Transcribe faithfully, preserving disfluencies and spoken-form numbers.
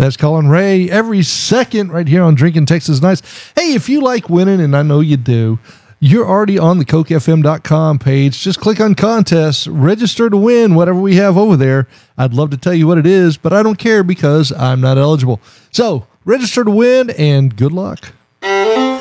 That's Colin Ray every second right here on Drinking Texas Nights. Hey, if you like winning, and I know you do, you're already on the coke f m dot com page. Just click on contests, register to win whatever we have over there. I'd love to tell you what it is, but I don't care because I'm not eligible. So register to win and good luck.